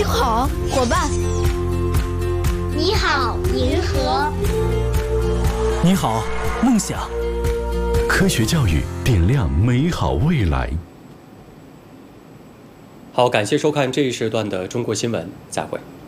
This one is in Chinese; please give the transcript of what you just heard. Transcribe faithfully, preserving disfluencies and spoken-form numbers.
好，伙伴。 你好，银河。 你好，梦想。 科学教育点亮美好未来。 好，感谢收看这一时段的中国新闻，再会。